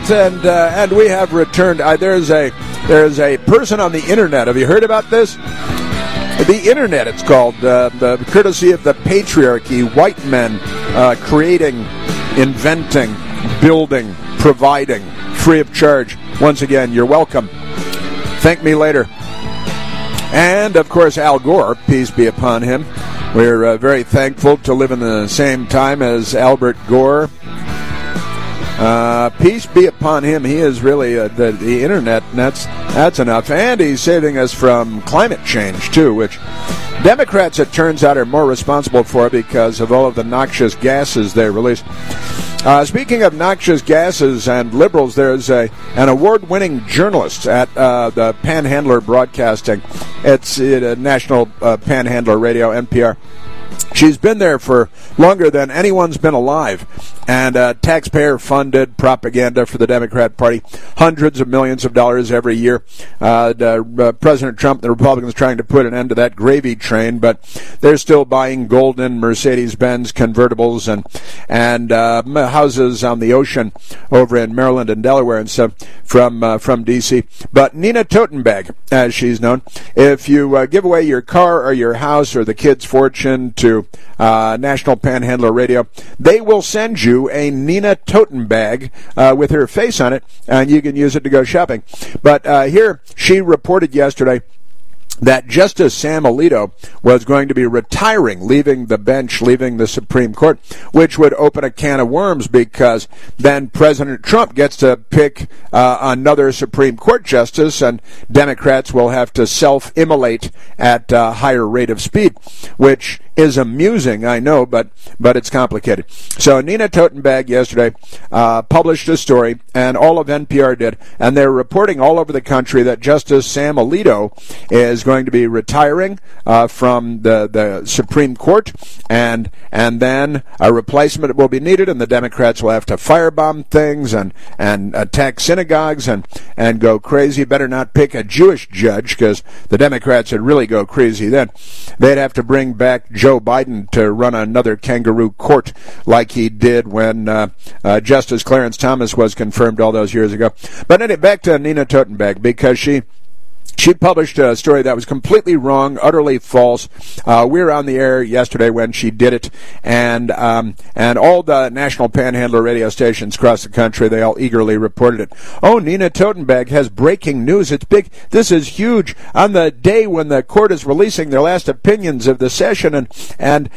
and we have returned. There's a person on the internet. Have you heard about this? The internet, it's called, the courtesy of the patriarchy, white men creating, inventing, building, providing, free of charge. Once again, you're welcome. Thank me later. And, of course, Al Gore, peace be upon him. We're very thankful to live in the same time as Albert Gore. Peace be upon him. He is really the internet, and that's enough. And he's saving us from climate change, too, which Democrats, it turns out, are more responsible for because of all of the noxious gases they release. Speaking of noxious gases and liberals, there's an award-winning journalist at the Panhandler Broadcasting. It's National Panhandler Radio, NPR. She's been there for longer than anyone's been alive, and taxpayer-funded propaganda for the Democrat Party, hundreds of millions of dollars every year. President Trump and the Republicans trying to put an end to that gravy train, but they're still buying golden Mercedes-Benz convertibles and houses on the ocean over in Maryland and Delaware and stuff from D.C. But Nina Totenberg, as she's known, if you give away your car or your house or the kid's fortune to National Panhandler Radio, they will send you a Nina Toten bag with her face on it, and you can use it to go shopping. But here, she reported yesterday that Justice Sam Alito was going to be retiring, leaving the bench, leaving the Supreme Court, which would open a can of worms because then President Trump gets to pick another Supreme Court justice, and Democrats will have to self-immolate at a higher rate of speed, which is amusing, I know, but it's complicated. So Nina Totenberg yesterday published a story, and all of NPR did, and they're reporting all over the country that Justice Sam Alito is going to be retiring from the Supreme Court, and then a replacement will be needed, and the Democrats will have to firebomb things and attack synagogues and go crazy. Better not pick a Jewish judge, because the Democrats would really go crazy then. They'd have to bring back Joe Biden to run another kangaroo court like he did when Justice Clarence Thomas was confirmed all those years ago. But anyway, back to Nina Totenberg, because she published a story that was completely wrong, utterly false. We were on the air yesterday when she did it, and all the National Panhandler radio stations across the country, they all eagerly reported it. Oh, Nina Totenberg has breaking news. It's big. This is huge. On the day when the court is releasing their last opinions of the session, and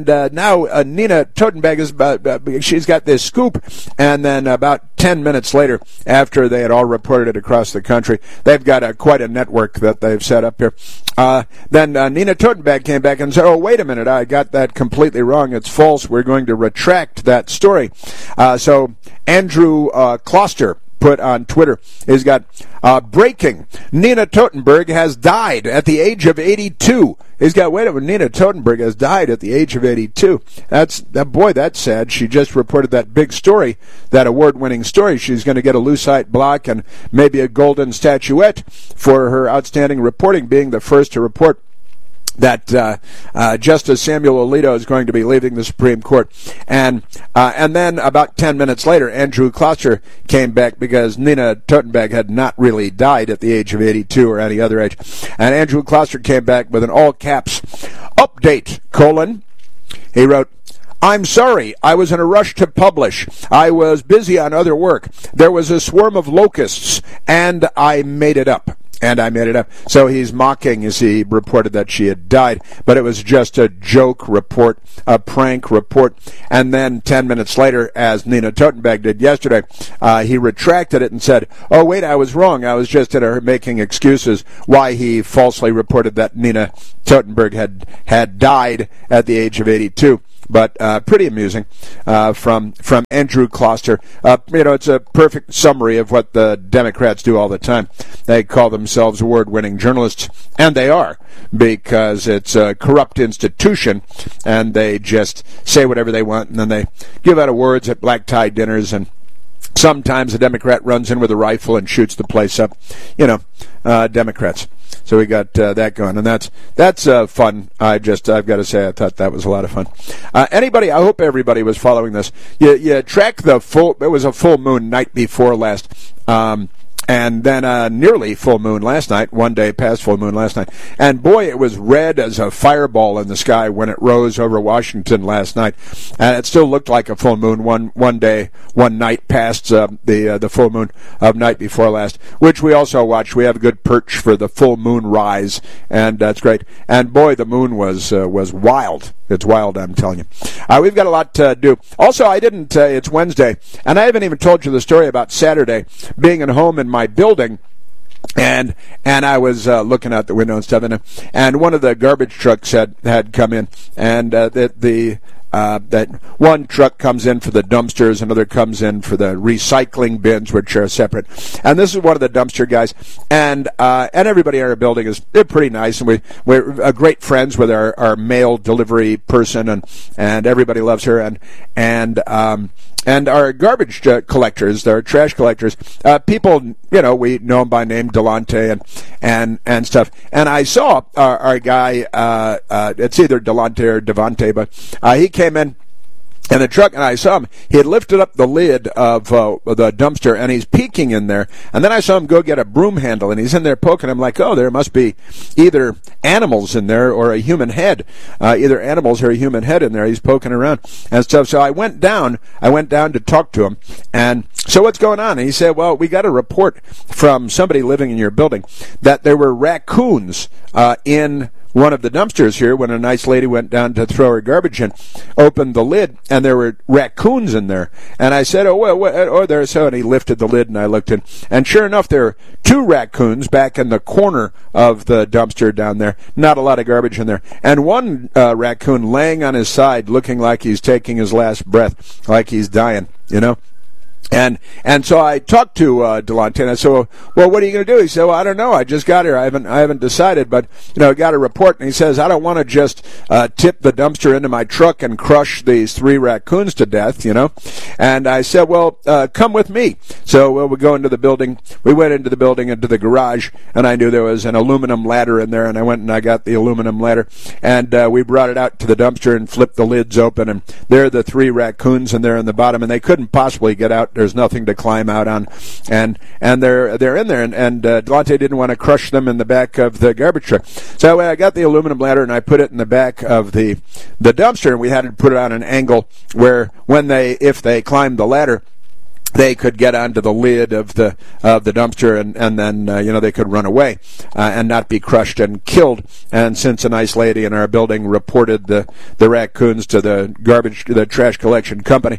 now Nina Totenberg is she's got this scoop, and then about 10 minutes later, after they had all reported it across the country, they've got quite a network that they've set up here. Then Nina Totenberg came back and said, oh, wait a minute, I got that completely wrong. It's false. We're going to retract that story. So Andrew Kloster put on Twitter, he's got breaking. Nina Totenberg has died at the age of 82. He's got, wait a minute, Nina Totenberg has died at the age of 82. That's sad. She just reported that big story, that award-winning story. She's going to get a Lucite block and maybe a golden statuette for her outstanding reporting, being the first to report that Justice Samuel Alito is going to be leaving the Supreme Court. And then about 10 minutes later, Andrew Kloster came back because Nina Totenberg had not really died at the age of 82 or any other age. And Andrew Kloster came back with an all-caps update, : he wrote, I'm sorry, I was in a rush to publish. I was busy on other work. There was a swarm of locusts, and I made it up. So he's mocking as he reported that she had died, but it was just a joke report, a prank report. And then 10 minutes later, as Nina Totenberg did yesterday, he retracted it and said, oh, wait, I was wrong. I was just making excuses why he falsely reported that Nina Totenberg had died at the age of 82. But pretty amusing from Andrew Kloster. It's a perfect summary of what the Democrats do all the time. They call themselves award-winning journalists, and they are, because it's a corrupt institution, and they just say whatever they want, and then they give out awards at black tie dinners and sometimes a Democrat runs in with a rifle and shoots the place up. Democrats. So we got that going, and that's fun. I've got to say, I thought that was a lot of fun. I hope everybody was following this. You track it was a full moon night before last. And then nearly full moon last night, one day past full moon last night. And boy, it was red as a fireball in the sky when it rose over Washington last night. And it still looked like a full moon one day, one night past the full moon of night before last, which we also watched. We have a good perch for the full moon rise, and that's great. And boy, the moon was wild. It's wild, I'm telling you. We've got a lot to do. Also, it's Wednesday, and I haven't even told you the story about Saturday, being at home in my building, and I was looking out the window and stuff, and one of the garbage trucks had come in, and that one truck comes in for the dumpsters, another comes in for the recycling bins, which are separate. And this is one of the dumpster guys, and everybody in our building they're pretty nice, and we're great friends with our mail delivery person, and everybody loves her, and our garbage collectors, our trash collectors, people, we know them by name, Delonte and stuff. And I saw our guy, it's either Delonte or Devante, but he came in the truck, and I saw him. He had lifted up the lid of the dumpster, and he's peeking in there. And then I saw him go get a broom handle, and he's in there poking. I'm like, oh, there must be either animals in there or a human head. Either animals or a human head in there. He's poking around and stuff. So I went down to talk to him. And so what's going on? And he said, well, we got a report from somebody living in your building that there were raccoons in one of the dumpsters here when a nice lady went down to throw her garbage in, opened the lid, and there were raccoons in there. And I said, there's so, and he lifted the lid, and I looked in, and sure enough, there were 2 raccoons back in the corner of the dumpster down there. Not a lot of garbage in there. And one raccoon laying on his side, looking like he's taking his last breath, like he's dying, And so I talked to Delonte, and I said, well, what are you going to do? He said, well, I don't know. I just got here. I haven't decided, but, I got a report. And he says, I don't want to just tip the dumpster into my truck and crush these 3 raccoons to death, And I said, well, come with me. So we go into the building. We went into the building, into the garage, and I knew there was an aluminum ladder in there, and I went and I got the aluminum ladder, and we brought it out to the dumpster and flipped the lids open, and there are the 3 raccoons in there in the bottom, and they couldn't possibly get out. There's nothing to climb out on, and they're in there, and Delonte didn't want to crush them in the back of the garbage truck. So I got the aluminum ladder and I put it in the back of the dumpster, and we had to put it on an angle where if they climbed the ladder, they could get onto the lid of the dumpster, and then they could run away and not be crushed and killed. And since a nice lady in our building reported the raccoons to the trash collection company,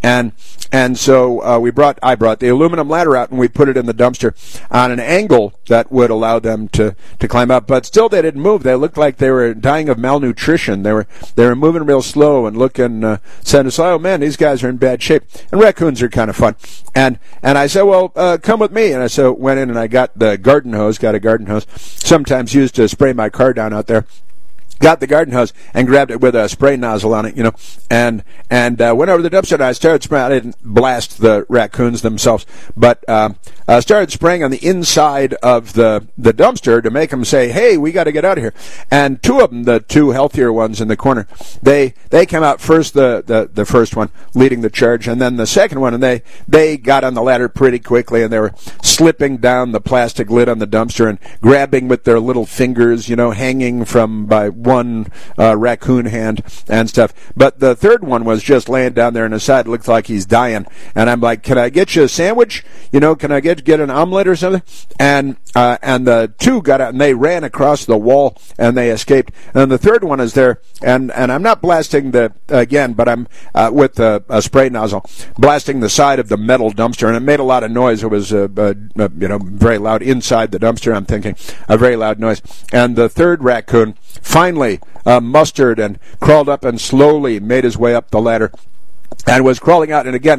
and so I brought the aluminum ladder out, and we put it in the dumpster on an angle that would allow them to climb up. But still, they didn't move. They looked like they were dying of malnutrition. They were moving real slow and looking. Saying, "Oh man, these guys are in bad shape." And raccoons are kind of fun. And I said, well, come with me. And I went in and I got a garden hose, sometimes used to spray my car down out there. Got the garden hose and grabbed it with a spray nozzle on it, and went over to the dumpster, and I started spraying. I didn't blast the raccoons themselves, but I started spraying on the inside of the dumpster to make them say, hey, we got to get out of here. And 2 of them, the 2 healthier ones in the corner, they came out first, the first one leading the charge, and then the second one, and they got on the ladder pretty quickly, and they were slipping down the plastic lid on the dumpster and grabbing with their little fingers, hanging from by one raccoon hand and stuff. But the third one was just laying down there on the side. It looked like he's dying. And I'm like, can I get you a sandwich? Can I get an omelet or something? And the 2 got out, and they ran across the wall, and they escaped. And the third one is there, and I'm not blasting but I'm with a spray nozzle, blasting the side of the metal dumpster, and it made a lot of noise. It was very loud inside the dumpster. I'm thinking a very loud noise. And the third raccoon finally mustered and crawled up and slowly made his way up the ladder and was crawling out. And again,